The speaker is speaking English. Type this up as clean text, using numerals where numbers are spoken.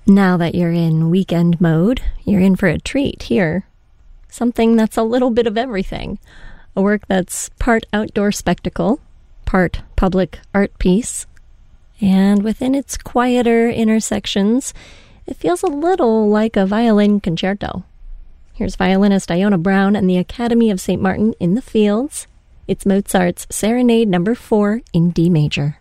Now that you're in weekend mode, you're in for a treat here. Something that's a little bit of everything. A work that's part outdoor spectacle, part public art piece, and within its quieter intersections, it feels a little like a violin concerto. Here's violinist Iona Brown and the Academy of St. Martin in the Fields. It's Mozart's Serenade No. 4 in D major.